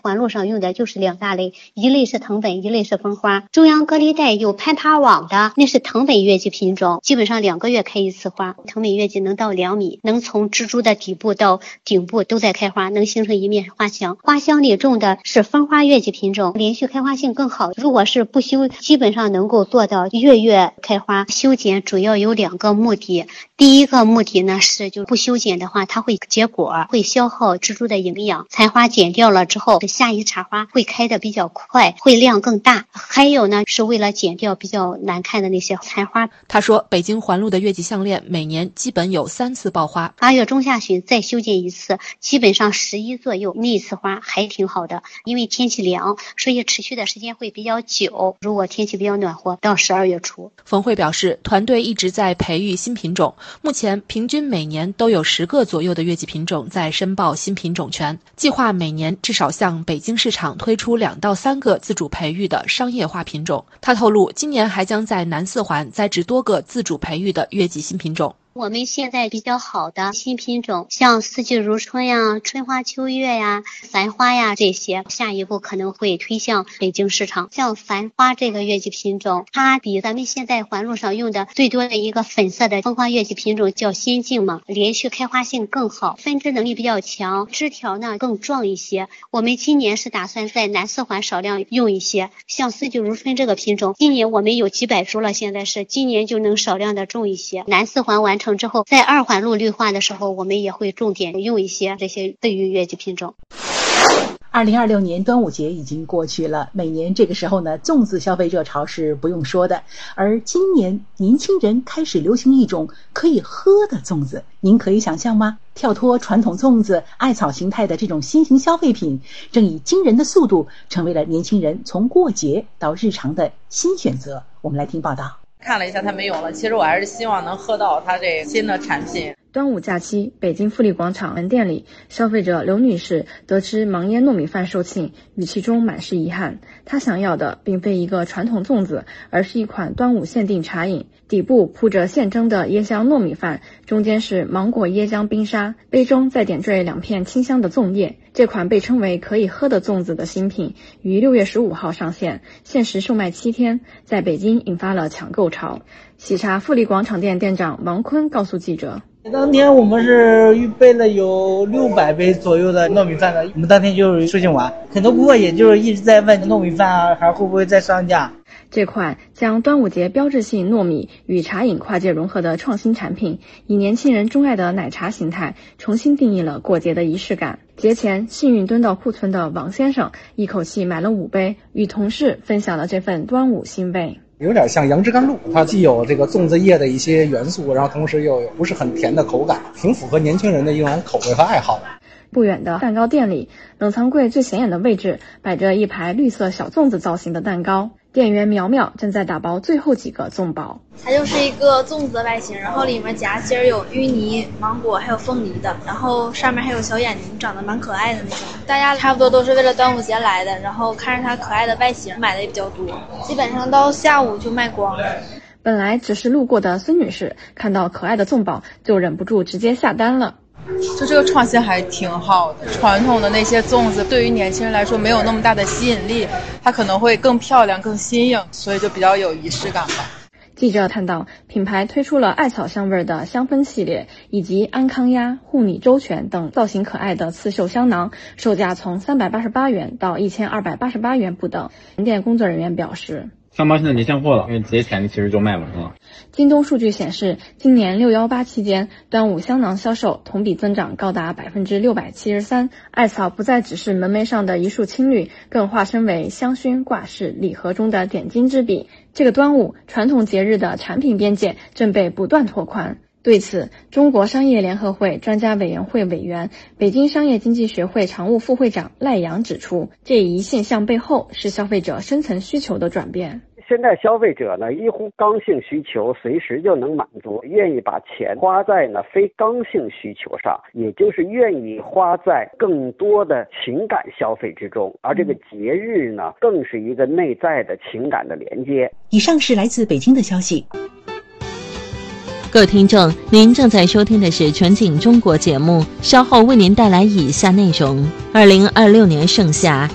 环路上用的就是2大类，一类是藤本，一类是蜂花。中央隔离带有攀爬网的，那是藤本月季品种，基本上2个月开一次花。藤本月季能到2米，能从植株的底部到顶部都在开花，能形成一面花箱。花箱里种的是蜂花月季品种，连续开花性更好。如果是不修，基本上能够做到月开花。修剪主要有2个目的，第一个目的呢是就不修剪的话，它会结果，会消耗植株的营养。残花剪掉了之后，下一茬花会开得比较快，会量更大。还有呢，是为了剪掉比较难看的那些残花。 他说，北京环路的月季项链每年基本有3次爆花 ，8月中下旬再修剪一次，基本上11左右，那一次花还挺好的。因为天气凉，所以持续的时间会比较久。如果天气比较暖和，到12月初。 冯慧表示，团队一直在培育新品种，目前平均每年都有10个左右的月季品种在申报新品种权，计划每年至少向北京市场推出2到3个自主培育的商业化品种。他透露，今年还将在南4环栽植多个自主培育的月季新品种。 我们现在比较好的新品种，像四季如春呀、春花秋月呀、繁花呀这些，下一步可能会推向北京市场。像繁花这个月季品种，它比咱们现在环路上用的最多的一个粉色的蜂花月季品种叫仙境嘛，连续开花性更好，分枝能力比较强，枝条呢更壮一些。我们今年是打算在南4环少量用一些，像四季如春这个品种，今年我们有几百株了，现在是今年就能少量的种一些。南4环完成之后，在2环路绿化的时候，我们也会重点用一些这些对于月季品种。 2026年端午节已经过去了，每年这个时候呢，粽子消费热潮是不用说的。而今年年轻人开始流行一种可以喝的粽子，您可以想象吗？跳脱传统粽子艾草形态的这种新型消费品，正以惊人的速度成为了年轻人从过节到日常的新选择。我们来听报道。 看了一下它没有了，其实我还是希望能喝到它这新的产品。 端午假期，北京富力广场门店里，消费者刘女士得知芒腌糯米饭售罄，语气中满是遗憾。她想要的并非一个传统粽子，而是一款端午限定茶饮，底部铺着现蒸的椰香糯米饭，中间是芒果椰浆冰沙，杯中再点缀2片清香的粽叶。这款被称为可以喝的粽子的新品于6月15号上线，限时售卖7天，在北京引发了抢购潮。喜茶富力广场店店长王坤告诉记者， 当天我们是预备了有600杯左右的糯米饭的，我们当天就是售罄完，很多顾客也就是一直在问糯米饭啊还会不会再上架。 这款将端午节标志性糯米与茶饮跨界融合的创新产品，以年轻人钟爱的奶茶形态，重新定义了过节的仪式感。节前幸运蹲到库存的王先生，一口气买了5杯，与同事分享了这份端午欣慰。 有点像杨枝甘露，它既有这个粽子叶的一些元素，然后同时又有不是很甜的口感，挺符合年轻人的一种口味和爱好。 不远的蛋糕店里，冷藏柜最显眼的位置摆着一排绿色小粽子造型的蛋糕，店员苗苗正在打包最后几个粽宝。 它就是一个粽子的外形，然后里面夹心有芋泥、芒果还有凤梨的，然后上面还有小眼睛，长得蛮可爱的那种。大家差不多都是为了端午节来的，然后看着它可爱的外形买的也比较多，基本上到下午就卖光了。 本来只是路过的孙女士看到可爱的粽宝就忍不住直接下单了。 就这个创新还挺好的，传统的那些粽子对于年轻人来说没有那么大的吸引力，它可能会更漂亮更新颖，所以就比较有仪式感吧。 记者看到品牌推出了艾草香味的香氛系列，以及安康鸭、护你周全等造型可爱的刺绣香囊，售价从388元到1288元不等。门店工作人员表示， 香包现在没现货了，因为节前其实就卖完了。 京东数据显示，今年618期间，端午香囊销售同比增长高达673%。艾草不再只是门楣上的一束青绿，更化身为香薰、挂饰、礼盒中的点睛之笔。这个端午传统节日的产品边界正被不断拓宽。对此，中国商业联合会专家委员会委员、北京商业经济学会常务副会长赖阳指出，这一现象背后是消费者深层需求的转变。 现在消费者呢，一乎刚性需求随时就能满足，愿意把钱花在非刚性需求上，也就是愿意花在更多的情感消费之中。而这个节日呢，更是一个内在的情感的连接。 以上是来自北京的消息。 各位听众，您正在收听的是全景中国节目，稍后为您带来以下内容：2026年盛夏，